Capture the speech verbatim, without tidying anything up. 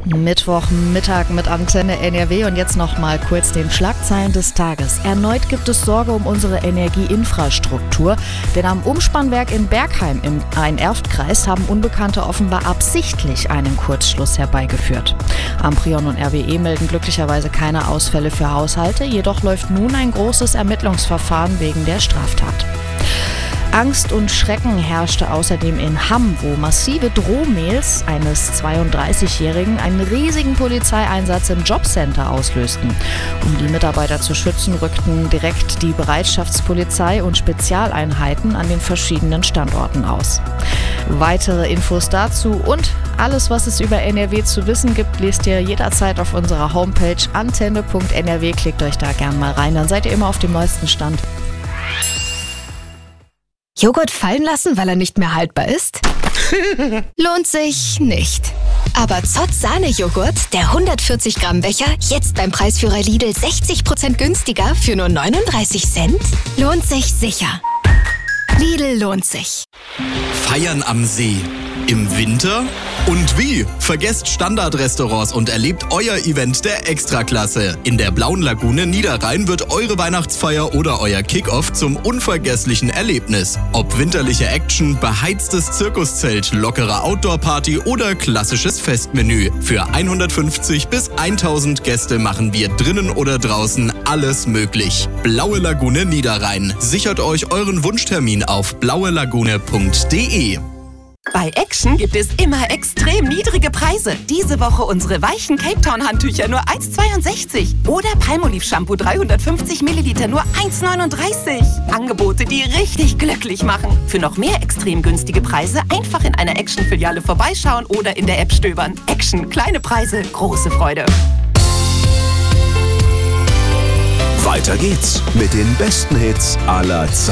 Mittwochmittag mit Antenne N R W und jetzt noch mal kurz den Schlagzeilen des Tages. Erneut gibt es Sorge um unsere Energieinfrastruktur, denn am Umspannwerk in Bergheim im Rhein-Erft-Kreis haben Unbekannte offenbar absichtlich einen Kurzschluss herbeigeführt. Amprion und R W E melden glücklicherweise keine Ausfälle für Haushalte, jedoch läuft nun ein großes Ermittlungsverfahren wegen der Straftat. Angst und Schrecken herrschte außerdem in Hamm, wo massive Drohmails eines zweiunddreißigjährigen einen riesigen Polizeieinsatz im Jobcenter auslösten. Um die Mitarbeiter zu schützen, rückten direkt die Bereitschaftspolizei und Spezialeinheiten an den verschiedenen Standorten aus. Weitere Infos dazu und alles, was es über N R W zu wissen gibt, lest ihr jederzeit auf unserer Homepage antenne punkt n r w. Klickt euch da gern mal rein, dann seid ihr immer auf dem neuesten Stand. Joghurt fallen lassen, weil er nicht mehr haltbar ist? Lohnt sich nicht. Aber Zott Sahne-Joghurt, der hundertvierzig Gramm Becher, jetzt beim Preisführer Lidl sechzig Prozent günstiger für nur neununddreißig Cent? Lohnt sich sicher. Lidl lohnt sich. Feiern am See. Im Winter? Und wie? Vergesst Standardrestaurants und erlebt euer Event der Extraklasse. In der Blauen Lagune Niederrhein wird eure Weihnachtsfeier oder euer Kickoff zum unvergesslichen Erlebnis. Ob winterliche Action, beheiztes Zirkuszelt, lockere Outdoor-Party oder klassisches Festmenü. Für hundertfünfzig bis tausend Gäste machen wir drinnen oder draußen alles möglich. Blaue Lagune Niederrhein. Sichert euch euren Wunschtermin auf blaue lagune punkt d e. Bei Action gibt es immer extrem niedrige Preise. Diese Woche unsere weichen Cape Town Handtücher nur eins Komma zweiundsechzig. Oder Palmolive Shampoo dreihundertfünfzig Milliliter nur eins Komma neununddreißig. Angebote, die richtig glücklich machen. Für noch mehr extrem günstige Preise einfach in einer Action-Filiale vorbeischauen oder in der App stöbern. Action, kleine Preise, große Freude. Weiter geht's mit den besten Hits aller Zeiten.